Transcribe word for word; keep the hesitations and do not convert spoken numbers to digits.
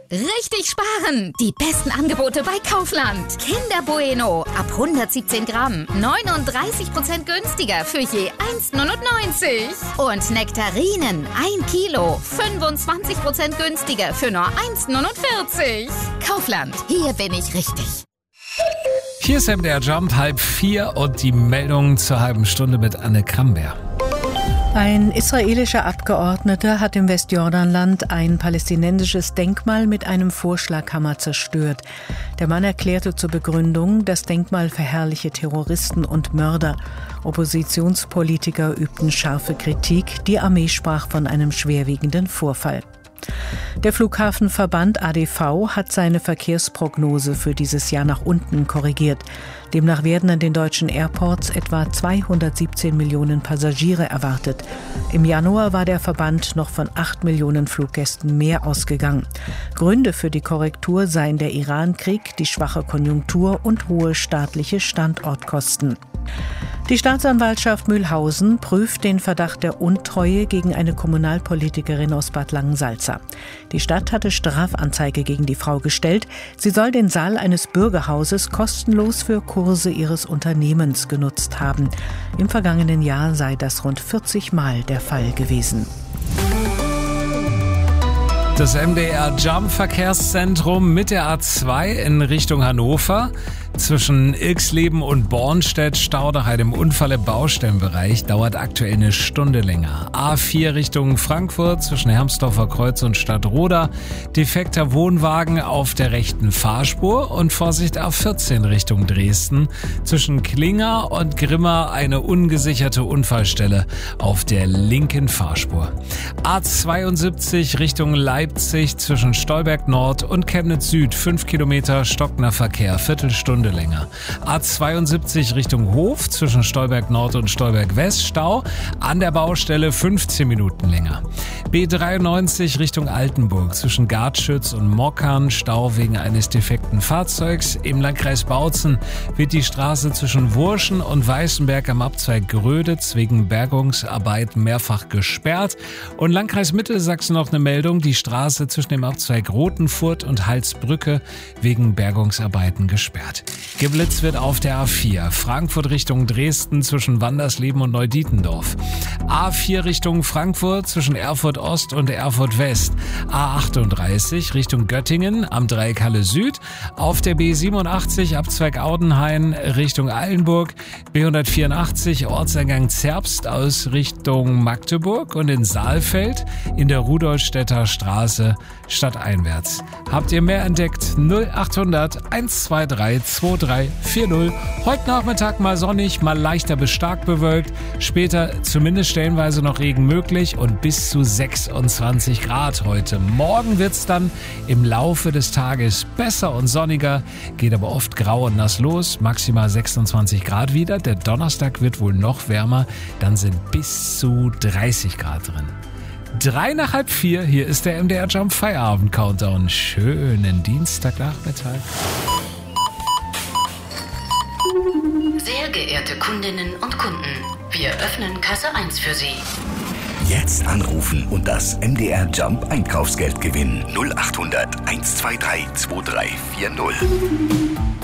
Richtig sparen! Die besten Angebote bei Kaufland. Kinder Bueno ab hundertsiebzehn Gramm. neununddreißig Prozent günstiger für je eins neunundneunzig. Und Nektarinen ein Kilo. fünfundzwanzig Prozent günstiger für nur eins neunundvierzig. Kaufland, hier bin ich richtig. Hier ist M D R Jump, halb vier und die Meldung zur halben Stunde mit Anne Kramberg. Ein israelischer Abgeordneter hat im Westjordanland ein palästinensisches Denkmal mit einem Vorschlaghammer zerstört. Der Mann erklärte zur Begründung, das Denkmal verherrliche Terroristen und Mörder. Oppositionspolitiker übten scharfe Kritik. Die Armee sprach von einem schwerwiegenden Vorfall. Der Flughafenverband A D V hat seine Verkehrsprognose für dieses Jahr nach unten korrigiert. Demnach werden an den deutschen Airports etwa zweihundertsiebzehn Millionen Passagiere erwartet. Im Januar war der Verband noch von acht Millionen Fluggästen mehr ausgegangen. Gründe für die Korrektur seien der Iran-Krieg, die schwache Konjunktur und hohe staatliche Standortkosten. Die Staatsanwaltschaft Mühlhausen prüft den Verdacht der Untreue gegen eine Kommunalpolitikerin aus Bad Langensalza. Die Stadt hatte Strafanzeige gegen die Frau gestellt. Sie soll den Saal eines Bürgerhauses kostenlos für Kurse ihres Unternehmens genutzt haben. Im vergangenen Jahr sei das rund vierzig Mal der Fall gewesen. Das M D R Jump Verkehrszentrum mit der A zwei in Richtung Hannover. Zwischen Ilksleben und Bornstedt Staude im Unfall im Baustellenbereich dauert aktuell eine Stunde länger. A vier Richtung Frankfurt zwischen Hermsdorfer Kreuz und Stadtroda. Defekter Wohnwagen auf der rechten Fahrspur und Vorsicht A vierzehn Richtung Dresden. Zwischen Klinger und Grimma eine ungesicherte Unfallstelle auf der linken Fahrspur. A zweiundsiebzig Richtung Leipzig zwischen Stolberg Nord und Chemnitz Süd. fünf Kilometer stockender Verkehr, Viertelstunde länger. A zweiundsiebzig Richtung Hof zwischen Stolberg Nord und Stolberg West Stau. An der Baustelle fünfzehn Minuten länger. B dreiundneunzig Richtung Altenburg zwischen Gartschütz und Mockern Stau wegen eines defekten Fahrzeugs. Im Landkreis Bautzen wird die Straße zwischen Wurschen und Weißenberg am Abzweig Gröditz wegen Bergungsarbeit mehrfach gesperrt. Und Landkreis Mittelsachsen noch eine Meldung, die Straße zwischen dem Abzweig Rothenfurt und Halsbrücke wegen Bergungsarbeiten gesperrt. Geblitzt wird auf der A vier, Frankfurt Richtung Dresden zwischen Wandersleben und Neudietendorf. A vier Richtung Frankfurt zwischen Erfurt Ost und Erfurt West. A achtunddreißig Richtung Göttingen am Dreieck Halle Süd. Auf der B siebenundachtzig Abzweig Audenhain Richtung Eilenburg. B hundertvierundachtzig Ortseingang Zerbst aus Richtung Magdeburg und in Saalfeld in der Rudolstädter Straße stadteinwärts. Habt ihr mehr entdeckt? null achthundert eins zwei drei zwei drei vier null. Heute Nachmittag mal sonnig, mal leichter bis stark bewölkt. Später zumindest stellenweise noch Regen möglich und bis zu sechsundzwanzig Grad heute. Morgen wird's dann im Laufe des Tages besser und sonniger, geht aber oft grau und nass los. Maximal sechsundzwanzig Grad wieder. Der Donnerstag wird wohl noch wärmer. Dann sind bis zu dreißig Grad drin. Drei nach halb vier, hier ist der M D R Jump Feierabend Countdown. Schönen Dienstagnachmittag. Sehr geehrte Kundinnen und Kunden, wir öffnen Kasse eins für Sie. Jetzt anrufen und das M D R Jump Einkaufsgeld gewinnen. null achthundert eins zwei drei zwei drei vier null.